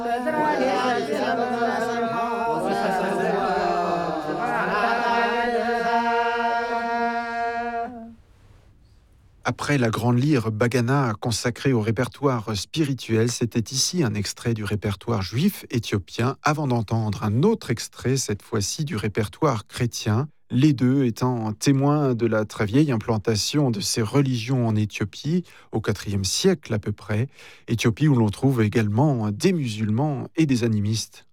Après la grande lyre Bagana consacrée au répertoire spirituel, c'était ici un extrait du répertoire juif éthiopien, avant d'entendre un autre extrait, cette fois-ci du répertoire chrétien, les deux étant témoins de la très vieille implantation de ces religions en Éthiopie, au IVe siècle à peu près, Éthiopie où l'on trouve également des musulmans et des animistes.